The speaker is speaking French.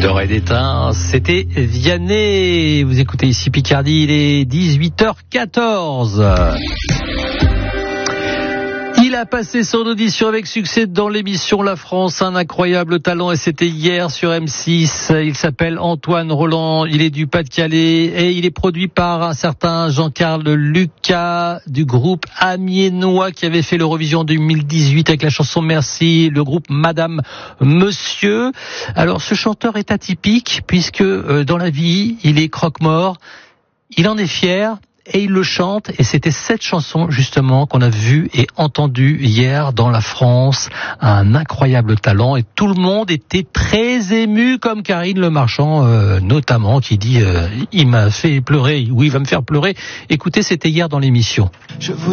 D'or et d'étain, c'était Vianney. Vous écoutez ici Picardie, il est 18h14. Il a passé son audition avec succès dans l'émission La France, un incroyable talent, et c'était hier sur M6. Il s'appelle Antoine Roland, il est du Pas-de-Calais et il est produit par un certain Jean-Carl Lucas du groupe amiénois qui avait fait l'Eurovision 2018 avec la chanson Merci, le groupe Madame Monsieur. Alors ce chanteur est atypique puisque dans la vie, il est croque-mort, il en est fier. Et il le chante, et c'était cette chanson justement qu'on a vue et entendue hier dans La France, un incroyable talent, et tout le monde était très ému, comme Karine Le Marchand notamment, qui dit il m'a fait pleurer, ou il va me faire pleurer. Écoutez, c'était hier dans l'émission.